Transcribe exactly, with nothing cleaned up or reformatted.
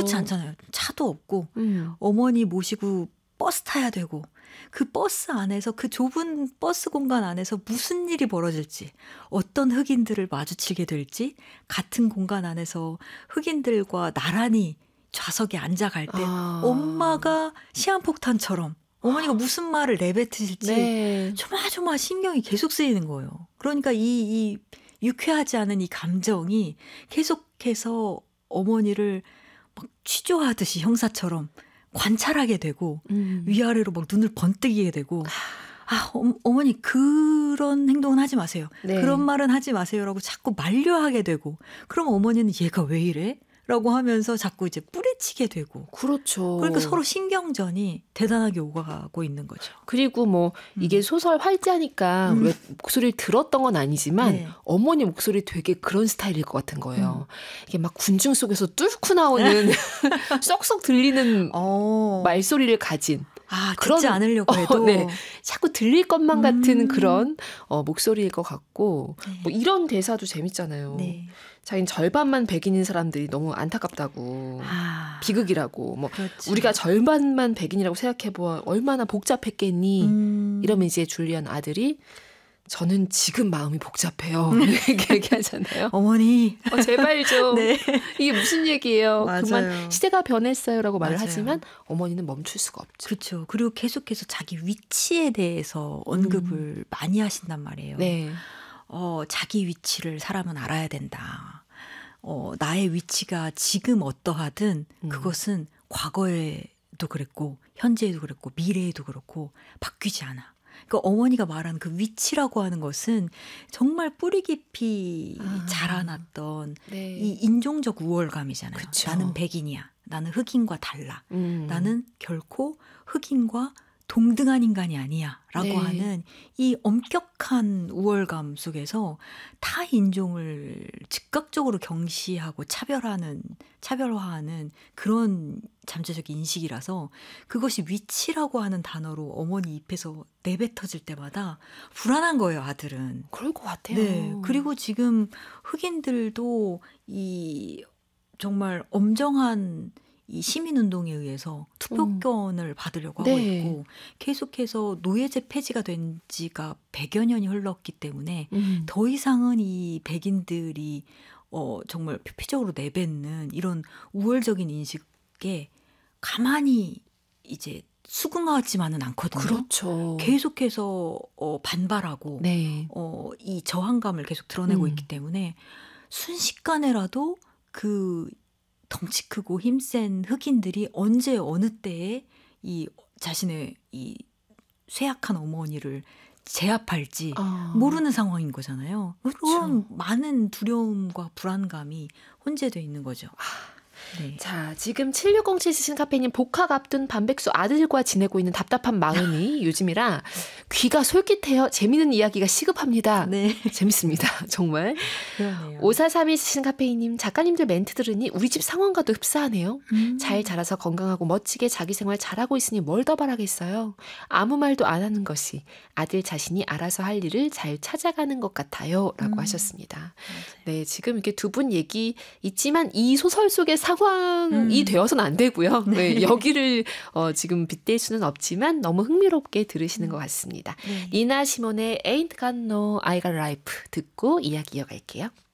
그렇지 않잖아요. 차도 없고 음. 어머니 모시고 버스 타야 되고 그 버스 안에서 그 좁은 버스 공간 안에서 무슨 일이 벌어질지 어떤 흑인들을 마주치게 될지 같은 공간 안에서 흑인들과 나란히 좌석에 앉아갈 때 아. 엄마가 시한폭탄처럼 어머니가 무슨 말을 내뱉으실지 네. 조마조마 신경이 계속 쓰이는 거예요. 그러니까 이, 이 유쾌하지 않은 이 감정이 계속해서 어머니를 막 취조하듯이 형사처럼 관찰하게 되고 음. 위아래로 막 눈을 번뜩이게 되고 아 어, 어머니 그런 행동은 하지 마세요. 네. 그런 말은 하지 마세요라고 자꾸 만류하게 되고 그럼 어머니는 얘가 왜 이래? 라고 하면서 자꾸 이제 뿌리치게 되고 그렇죠. 그러니까 서로 신경전이 대단하게 오가고 있는 거죠. 그리고 뭐 음. 이게 소설 활자니까 음. 왜 목소리를 들었던 건 아니지만 네. 어머니 목소리 되게 그런 스타일일 것 같은 거예요. 음. 이게 막 군중 속에서 뚫고 나오는 쏙쏙 들리는 어. 말소리를 가진 아, 그런, 듣지 않으려고 해도 어, 네. 자꾸 들릴 것만 같은 음. 그런 어, 목소리일 것 같고 네. 뭐 이런 대사도 재밌잖아요. 네. 자기는 절반만 백인인 사람들이 너무 안타깝다고 아. 비극이라고 뭐 그렇죠. 우리가 절반만 백인이라고 생각해보아 얼마나 복잡했겠니 음. 이러면 이제 줄리안 아들이 저는 지금 마음이 복잡해요. 이렇게 얘기하잖아요. 어머니. 어, 제발 좀. 네. 이게 무슨 얘기예요. 맞아요. 그만 시대가 변했어요라고 말을 맞아요. 하지만 어머니는 멈출 수가 없죠. 그렇죠. 그리고 계속해서 자기 위치에 대해서 언급을 음. 많이 하신단 말이에요. 네. 어, 자기 위치를 사람은 알아야 된다. 어, 나의 위치가 지금 어떠하든 음. 그것은 과거에도 그랬고 현재에도 그랬고 미래에도 그렇고 바뀌지 않아. 그러니까 어머니가 말하는 그 위치라고 하는 것은 정말 뿌리 깊이 아. 자라났던 네. 이 인종적 우월감이잖아요. 그쵸. 나는 백인이야. 나는 흑인과 달라. 음. 나는 결코 흑인과 동등한 인간이 아니야 라고 네. 하는 이 엄격한 우월감 속에서 타 인종을 즉각적으로 경시하고 차별하는 차별화하는 그런 잠재적 인식이라서 그것이 위치라고 하는 단어로 어머니 입에서 내뱉어질 때마다 불안한 거예요, 아들은. 그럴 것 같아요. 네. 그리고 지금 흑인들도 이 정말 엄정한 이 시민운동에 의해서 투표권을 음. 받으려고 하고 네. 있고 계속해서 노예제 폐지가 된 지가 백여 년이 흘렀기 때문에 음. 더 이상은 이 백인들이 어, 정말 표피적으로 내뱉는 이런 우월적인 인식에 가만히 이제 수긍하지만은 않거든요. 그렇죠. 계속해서 어, 반발하고 네. 어, 이 저항감을 계속 드러내고 음. 있기 때문에 순식간에라도 그 덩치 크고 힘센 흑인들이 언제 어느 때에 이 자신의 이 쇠약한 어머니를 제압할지 아. 모르는 상황인 거잖아요. 그런 그렇죠. 많은 두려움과 불안감이 혼재되어 있는 거죠. 네. 자, 지금 칠육공칠 쓰신 카페님 복학 앞둔 반백수 아들과 지내고 있는 답답한 마음이 요즘이라 귀가 솔깃해요. 재미있는 이야기가 시급합니다. 네. 재밌습니다. 정말. 그러네요. 오사삼일 쓰신 카페이님 작가님들 멘트 들으니 우리 집 상황과도 흡사하네요. 음. 잘 자라서 건강하고 멋지게 자기 생활 잘하고 있으니 뭘 더 바라겠어요. 아무 말도 안 하는 것이 아들 자신이 알아서 할 일을 잘 찾아가는 것 같아요. 라고 음. 하셨습니다. 맞아요. 네, 지금 이렇게 두 분 얘기 있지만 이 소설 속의 상황이 음. 되어서는 안 되고요. 네. 네, 여기를 어, 지금 빗댈 수는 없지만 너무 흥미롭게 들으시는 음. 것 같습니다. 네. 니나 시몬의 Ain't Got No I Got Life 듣고 이야기 이어갈게요.